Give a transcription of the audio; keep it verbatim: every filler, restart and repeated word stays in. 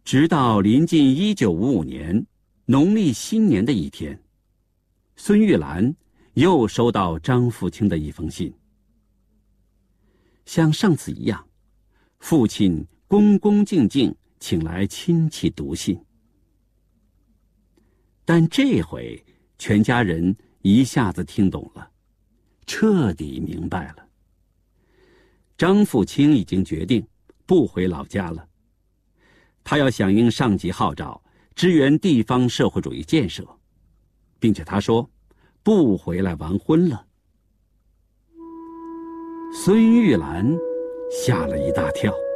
直到临近一九五五年农历新年的一天，孙玉兰又收到张富清的一封信。像上次一样，父亲恭恭敬敬请来亲戚读信。但这回全家人一下子听懂了，彻底明白了。张富清已经决定不回老家了，他要响应上级号召，支援地方社会主义建设，并且他说不回来完婚了。孙玉兰吓了一大跳。